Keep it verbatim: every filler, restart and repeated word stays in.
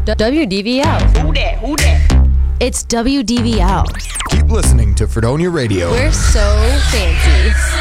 W D V L. Who that? Who that? It's W D V L. Keep listening to Fredonia Radio. We're so fancy.